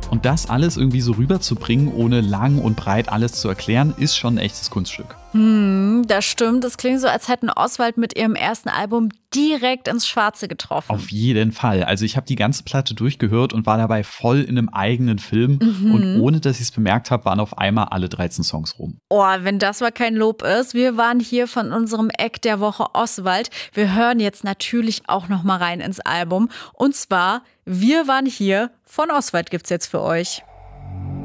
Und das alles irgendwie so rüberzubringen, ohne lang und breit alles zu erklären, ist schon ein echtes Kunststück. Das stimmt. Es klingt so, als hätten Oswald mit ihrem ersten Album direkt ins Schwarze getroffen. Auf jeden Fall. Also ich habe die ganze Platte durchgehört und war dabei voll in einem eigenen Film. Und ohne, dass ich es bemerkt habe, waren auf einmal alle 13 Songs rum. Oh, wenn das mal kein Lob ist. Wir waren hier von unserem Eck der Woche Oswald. Wir hören jetzt natürlich auch noch mal rein ins Album. Und zwar, wir waren hier von Oswald gibt's jetzt für euch.